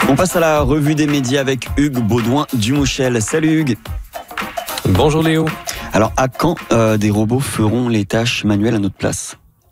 On passe à la revue des médias avec Hugues Baudouin-Dumouchel. Salut Hugues. Bonjour Léo. Alors à quand des robots feront les tâches manuelles à notre place ?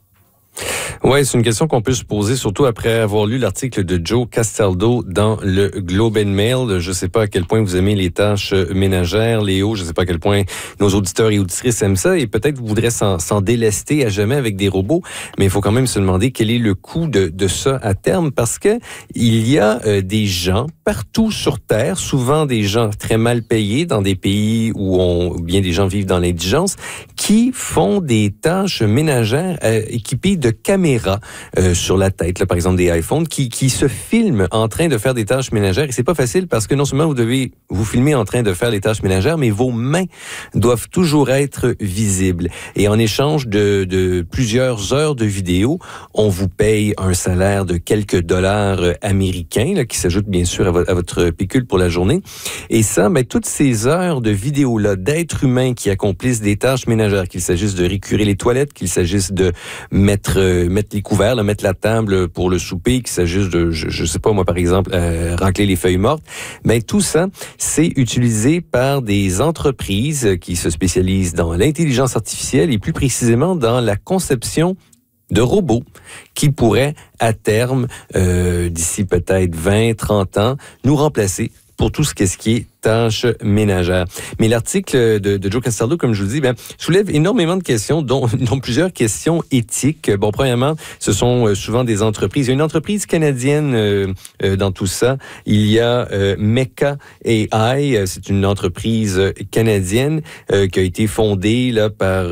Ouais, c'est une question qu'on peut se poser, surtout après avoir lu l'article de Joe Castaldo dans le Globe and Mail. Je sais pas à quel point vous aimez les tâches ménagères, Léo. Je sais pas à quel point nos auditeurs et auditrices aiment ça, et peut-être vous voudrez s'en délester à jamais avec des robots. Mais il faut quand même se demander quel est le coût de ça à terme, parce que il y a des gens partout sur Terre, souvent des gens très mal payés dans des pays où bien des gens vivent dans l'indigence, qui font des tâches ménagères équipées de caméras sur la tête, là, par exemple des iPhones, qui se filment en train de faire des tâches ménagères. Et c'est pas facile parce que non seulement vous devez vous filmer en train de faire les tâches ménagères, mais vos mains doivent toujours être visibles. Et en échange de plusieurs heures de vidéo, on vous paye un salaire de quelques dollars américains, là, qui s'ajoute bien sûr à votre pécule pour la journée. Et ça, toutes ces heures de vidéo-là, d'êtres humains qui accomplissent des tâches ménagères, qu'il s'agisse de récurer les toilettes, qu'il s'agisse de mettre les couverts, mettre la table pour le souper, qu'il s'agisse de, je sais pas moi par exemple, racler les feuilles mortes, tout ça, c'est utilisé par des entreprises qui se spécialisent dans l'intelligence artificielle et plus précisément dans la conception de robots qui pourraient à terme, d'ici peut-être 20, 30 ans, nous remplacer pour tout ce qui est tâches ménagères. Mais l'article de Joe Castaldo, comme je vous dis, soulève énormément de questions, dont plusieurs questions éthiques. Bon, premièrement, ce sont souvent des entreprises. Il y a une entreprise canadienne dans tout ça. Il y a Meka AI. C'est une entreprise canadienne qui a été fondée là par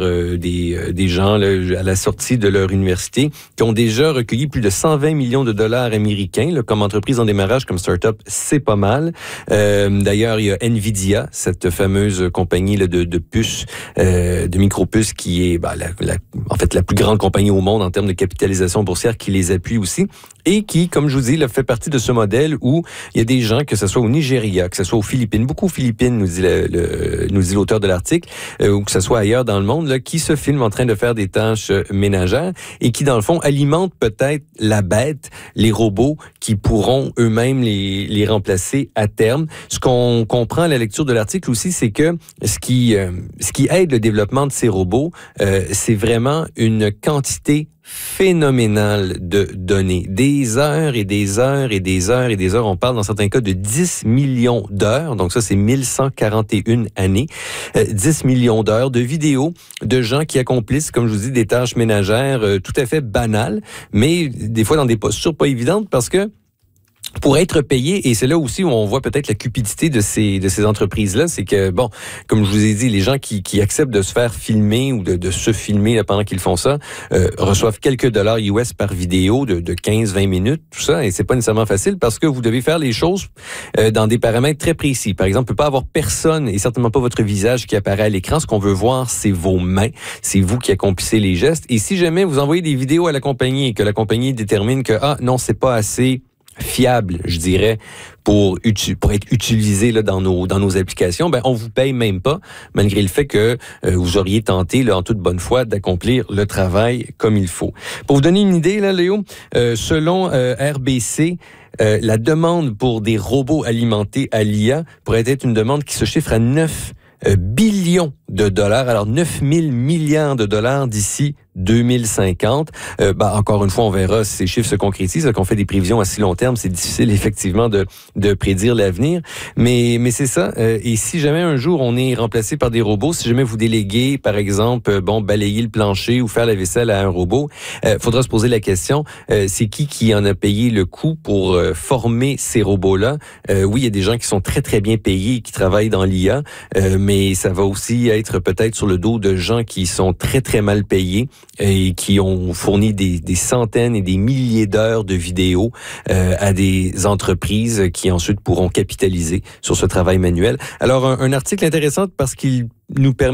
des gens là, à la sortie de leur université, qui ont déjà recueilli plus de 120 millions de dollars américains. Là, comme entreprise en démarrage, comme start-up, c'est pas mal. D'ailleurs, il y a Nvidia, cette fameuse compagnie là, de puces, de micropuces, qui est en fait la plus grande compagnie au monde en termes de capitalisation boursière, qui les appuie aussi, et qui, comme je vous dis, là, fait partie de ce modèle où il y a des gens, que ce soit au Nigeria, que ce soit aux Philippines, beaucoup aux Philippines, nous dit l'auteur de l'article, ou que ce soit ailleurs dans le monde, là, qui se filment en train de faire des tâches ménagères et qui, dans le fond, alimentent peut-être la bête, les robots, qui pourront eux-mêmes les remplacer à terme. Ce qu'on comprend à la lecture de l'article aussi, c'est que ce qui aide le développement de ces robots, c'est vraiment une quantité phénoménale de données. Des heures et des heures et des heures et des heures. On parle dans certains cas de 10 millions d'heures. Donc ça, c'est 1141 années. 10 millions d'heures de vidéos de gens qui accomplissent, comme je vous dis, des tâches ménagères tout à fait banales, mais des fois dans des postures pas évidentes, parce que pour être payé, et c'est là aussi où on voit peut-être la cupidité de ces entreprises-là, c'est que, bon, comme je vous ai dit, les gens qui acceptent de se faire filmer ou de se filmer là, pendant qu'ils font ça, reçoivent quelques dollars US par vidéo de 15-20 minutes, tout ça, et c'est pas nécessairement facile parce que vous devez faire les choses dans des paramètres très précis. Par exemple, il ne peut pas avoir personne, et certainement pas votre visage, qui apparaît à l'écran. Ce qu'on veut voir, c'est vos mains, c'est vous qui accomplissez les gestes, et si jamais vous envoyez des vidéos à la compagnie et que la compagnie détermine que, non, c'est pas assez fiable, je dirais, pour être utilisé là, dans nos applications, on vous paye même pas, malgré le fait que vous auriez tenté là, en toute bonne foi d'accomplir le travail comme il faut. Pour vous donner une idée, là, Léo, selon RBC, la demande pour des robots alimentés à l'IA pourrait être une demande qui se chiffre à 9 billions de dollars, alors 9 000 milliards de dollars d'ici 2050. Encore une fois, on verra si ces chiffres se concrétisent. Qu'on fait des prévisions à si long terme, c'est difficile effectivement de prédire l'avenir. Mais c'est ça. Et si jamais un jour on est remplacé par des robots, si jamais vous déléguez, par exemple, balayer le plancher ou faire la vaisselle à un robot, faudra se poser la question, c'est qui en a payé le coût pour former ces robots-là? Oui, il y a des gens qui sont très, très bien payés, qui travaillent dans l'IA, mais ça va aussi être peut-être sur le dos de gens qui sont très, très mal payés et qui ont fourni des centaines et des milliers d'heures de vidéos à des entreprises qui ensuite pourront capitaliser sur ce travail manuel. Alors, un article intéressant parce qu'il nous permet